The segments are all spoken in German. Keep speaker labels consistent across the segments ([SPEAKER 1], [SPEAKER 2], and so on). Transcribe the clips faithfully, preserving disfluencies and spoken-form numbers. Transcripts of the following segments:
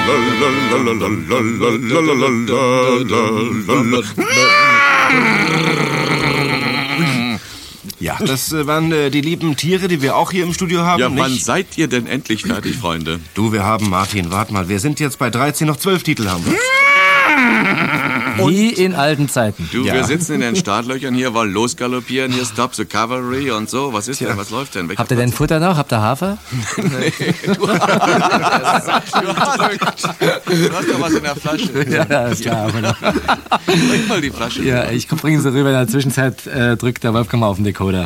[SPEAKER 1] Ja, das äh, waren äh, die lieben Tiere, die wir auch hier im Studio haben.
[SPEAKER 2] Ja,
[SPEAKER 1] nicht?
[SPEAKER 2] wann seid ihr denn endlich fertig, Freunde?
[SPEAKER 1] Du, wir haben, Martin, warte mal, wir sind jetzt bei dreizehn, noch zwölf Titel haben wir.
[SPEAKER 3] Wie in alten Zeiten.
[SPEAKER 2] Du,
[SPEAKER 1] Ja.
[SPEAKER 2] wir sitzen in den Startlöchern hier, wollen losgaloppieren, hier Stop the Cavalry und so. Was ist denn, was läuft denn? Welcher
[SPEAKER 3] Habt ihr denn Futter noch? Habt ihr Hafer?
[SPEAKER 2] Du hast, du hast doch was in der Flasche.
[SPEAKER 3] Ja, ist klar.
[SPEAKER 2] Bring mal die Flasche.
[SPEAKER 3] Ja, ich bringe sie rüber. In der Zwischenzeit äh, drückt der Wolfgang mal auf den Decoder.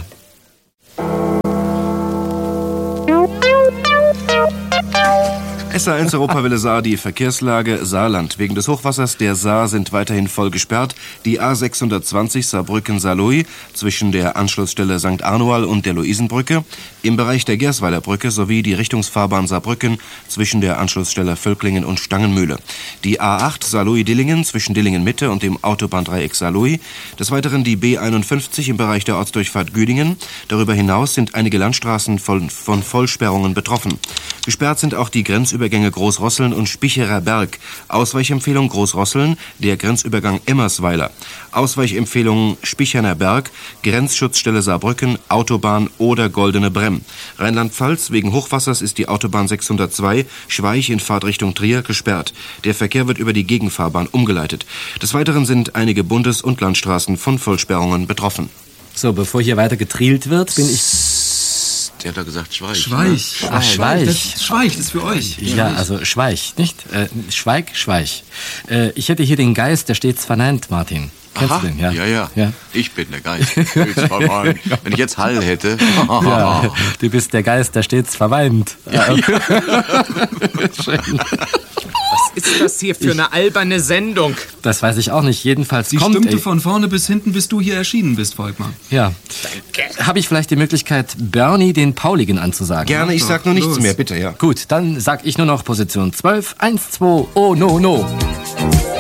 [SPEAKER 1] S A eins Europawelle Saar, die Verkehrslage Saarland. Wegen des Hochwassers der Saar sind weiterhin voll gesperrt die A sechshundertzwanzig Saarbrücken-Saarlouis zwischen der Anschlussstelle Sankt Arnoal und der Luisenbrücke, im Bereich der Gersweiler Brücke sowie die Richtungsfahrbahn Saarbrücken zwischen der Anschlussstelle Völklingen und Stangenmühle. Die A acht Saarlouis-Dillingen zwischen Dillingen-Mitte und dem Autobahndreieck Saarlouis. Des Weiteren die B einundfünfzig im Bereich der Ortsdurchfahrt Güdingen. Darüber hinaus sind einige Landstraßen von, von Vollsperrungen betroffen. Gesperrt sind auch die Grenzübergänge Großrosseln und Spicherer Berg. Ausweichempfehlung Großrosseln, der Grenzübergang Emmersweiler. Ausweichempfehlung Spicherner Berg, Grenzschutzstelle Saarbrücken, Autobahn oder Goldene Bremm. Rheinland-Pfalz, wegen Hochwassers ist die Autobahn sechshundertzwei Schweich in Fahrtrichtung Trier gesperrt. Der Verkehr wird über die Gegenfahrbahn umgeleitet. Des Weiteren sind einige Bundes- und Landstraßen von Vollsperrungen betroffen.
[SPEAKER 3] So, bevor hier weiter getrielt wird, bin ich...
[SPEAKER 2] Der hat doch gesagt Schweich.
[SPEAKER 4] Schweich.
[SPEAKER 3] Ach, Schweich.
[SPEAKER 4] Das, Schweich, das ist für euch.
[SPEAKER 3] Ja, also Schweich, nicht? Äh, Schweig, Schweich. Äh, ich hätte hier den Geist, der stets verneint, Martin. Kennst
[SPEAKER 2] Aha,
[SPEAKER 3] du den? Ja.
[SPEAKER 2] ja, ja,
[SPEAKER 3] ja.
[SPEAKER 2] Ich bin der Geist. Wenn ich jetzt Hall hätte.
[SPEAKER 3] Ja, du bist der Geist, der stets verweint. Ja. Schön.
[SPEAKER 5] Was ist das hier für eine alberne Sendung?
[SPEAKER 3] Das weiß ich auch nicht. Jedenfalls
[SPEAKER 4] Sie
[SPEAKER 3] kommt...
[SPEAKER 4] stimmte
[SPEAKER 3] ey,
[SPEAKER 4] von vorne bis hinten, bis du hier erschienen bist, Volkmar.
[SPEAKER 3] Ja. Habe ich vielleicht die Möglichkeit, Bernie den Pauligen anzusagen?
[SPEAKER 1] Gerne, ich sag nur nichts
[SPEAKER 4] los.
[SPEAKER 1] mehr, bitte, ja.
[SPEAKER 3] Gut, dann sag ich nur noch Position zwölf. Eins, zwei, oh, no, no.